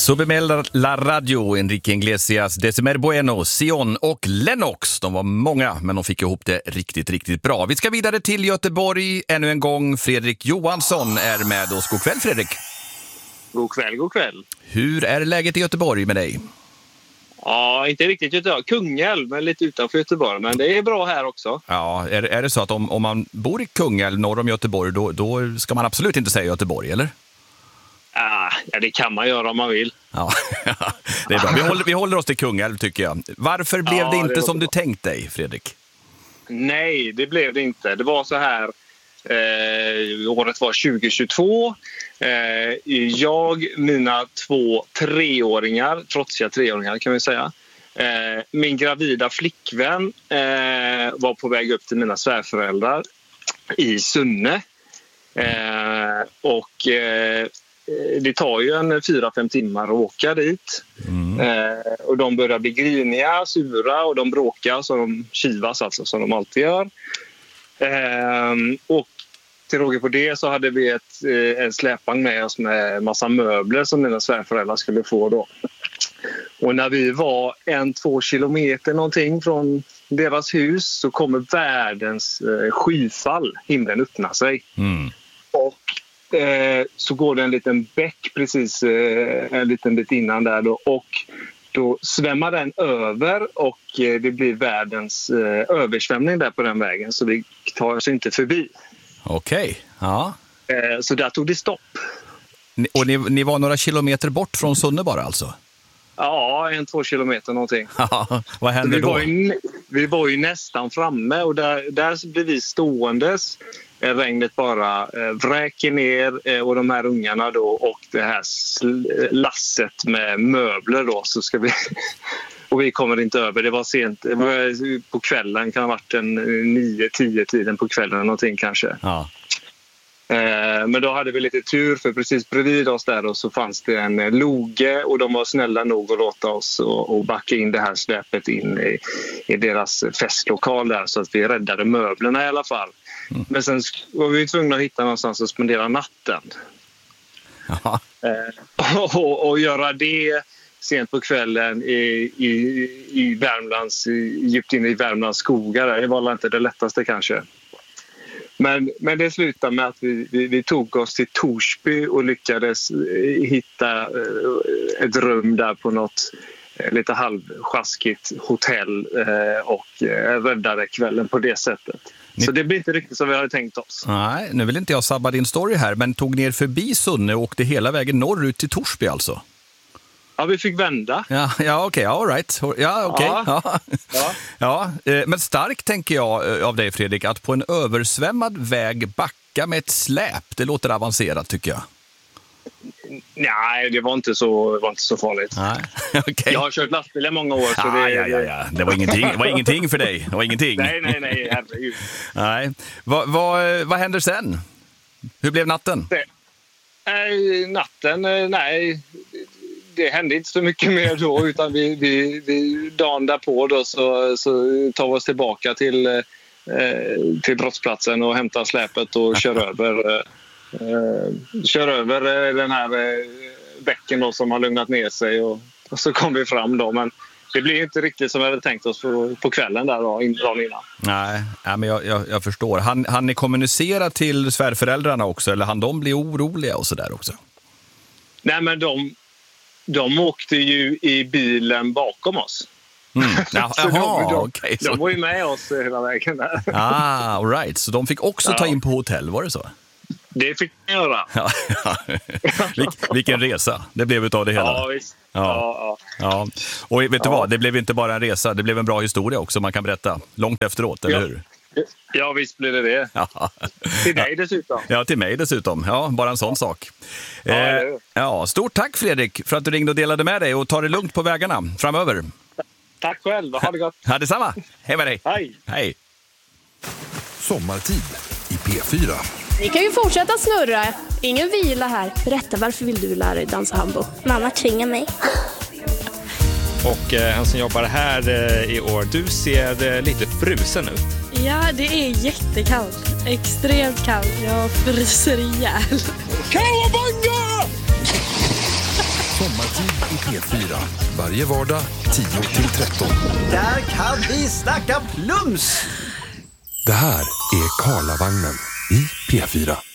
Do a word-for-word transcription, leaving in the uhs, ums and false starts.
Sube med la radio, Enrique Iglesias, Decimer Bueno, Sion och Lennox. De var många, men de fick ihop det riktigt, riktigt bra. Vi ska vidare till Göteborg ännu en gång. Fredrik Johansson är med oss. God kväll, Fredrik. God kväll, god kväll. Hur är läget i Göteborg med dig? Ja, inte riktigt Göteborg. Kungälv, men lite utanför Göteborg. Men det är bra här också. Ja, är, är det så att om, om man bor i Kungälv norr om Göteborg, då, då ska man absolut inte säga Göteborg, eller? Ah, ja, det kan man göra om man vill. Ja, det är bra. Vi håller, vi håller oss till Kungälv, tycker jag. Varför blev ja, det inte det som bra. du tänkt dig, Fredrik? Nej, det blev det inte. Det var så här, eh, året var tjugo tjugotvå. Eh, jag, mina två treåringar, trotsiga treåringar kan vi säga. Eh, min gravida flickvän eh, var på väg upp till mina svärföräldrar i Sunne. Eh, och eh, det tar ju en fyra fem timmar att åka dit. Mm. Eh, och de börjar bli griniga, sura och de bråkar så de kivas alltså som de alltid gör. Eh, och till råge på det så hade vi ett, eh, en släpvagn med oss med massa möbler som mina svärföräldrar skulle få då. Och när vi var en, två kilometer någonting från deras hus så kommer världens eh, skyfall. Himlen öppnar sig. Mm. Och eh, så går det en liten bäck precis eh, en liten bit innan där då. Och då svämmar den över och eh, det blir världens eh, översvämning där på den vägen. Så vi tar oss inte förbi. Okej, okay. Ja. Eh, så där tog det stopp. Och ni, ni var några kilometer bort från Sunne bara alltså? Ja, en, två kilometer någonting. Ja, vad hände vi då? Var ju, vi var ju nästan framme och där, där blev vi ståendes. Regnet bara eh, vräker ner eh, och de här ungarna då och det här lasset med möbler då så ska vi... Och vi kommer inte över. Det var sent. Det var på kvällen, kan ha varit en nio tio tiden på kvällen eller någonting kanske. Ja. Men då hade vi lite tur för precis bredvid oss där och så fanns det en loge och de var snälla nog att låta oss och, och backa in det här släpet in i, i deras festlokal där så att vi räddade möblerna i alla fall. Mm. Men sen var vi tvungna att hitta någonstans att spendera natten. Ja. Och, och, och göra det sent på kvällen i, i, i Värmlands, djupt inne i Värmlands skogar. Det var inte det lättaste kanske. Men, men det slutade med att vi, vi, vi tog oss till Torsby och lyckades hitta ett rum där på något lite halvsjaskigt hotell och räddade kvällen på det sättet. Ni... Så det blir inte riktigt som vi hade tänkt oss. Nej, nu vill inte jag sabba din story här, men tog ner förbi Sunne och åkte hela vägen norrut till Torsby alltså? Ja, vi fick vända. Ja, ja okej, okay, all right. Ja, okej. Okay. Ja. Ja. Ja, men starkt tänker jag av dig, Fredrik, att på en översvämmad väg backa med ett släp. Det låter avancerat, tycker jag. Nej, det var inte så, var inte så farligt. Nej. Okay. Jag har kört lastbil i många år. Så ah, det, ja, ja, ja. Det var ingenting, det var ingenting för dig. Det var ingenting. Nej, nej, nej. Herregud. Nej. Vad, vad, vad händer sen? Hur blev natten? Det, nej, natten, nej... Det hände inte så mycket mer då utan vi, vi, vi dagen därpå då så, så tar vi oss tillbaka till, eh, till brottsplatsen och hämtar släpet och kör över, eh, kör över den här eh, bäcken då som har lugnat ner sig och, och så kom vi fram då. Men det blir inte riktigt som vi hade tänkt oss på, på kvällen där då, dagen innan. Nej, nej men jag, jag, jag förstår. Han, han ni kommunicera till svärföräldrarna också eller han de blir oroliga och så där också? Nej men de De åkte ju i bilen bakom oss. Mm. Ja, så aha, de, de, okay, de var ju med oss hela vägen där. Ah, all right. Så de fick också ja. ta in på hotell, var det så? Det fick de göra. Ja, ja. Vil, vilken resa. Det blev utav det hela. Ja, visst. Ja. Ja, ja. ja. Och vet du ja. vad? Det blev inte bara en resa. Det blev en bra historia också man kan berätta. Långt efteråt, eller ja. hur? Ja, visst blir det det. Ja. Till dig dessutom. Ja, till mig dessutom. Ja, bara en sån sak. Ja, eh, ja, stort tack Fredrik för att du ringde och delade med dig och ta det lugnt på vägarna framöver. Tack själv, ha det gott. Ha detsamma. Hej med dig. Hej. Hej. Sommartid i P fyra. Ni kan ju fortsätta snurra. Ingen vila här. Berätta, varför vill du lära dig dansa hambo? Mamma tvingar mig. Och eh, han som jobbar här eh, i år, du ser eh, lite frusen ut. Ja, det är jättekallt. Extremt kallt. Jag fryser ihjäl. Kawabanga! Sommartid P fyra. Varje vardag tio till tretton. Där kan vi snacka plums! Det här är Karlavagnen i P fyra.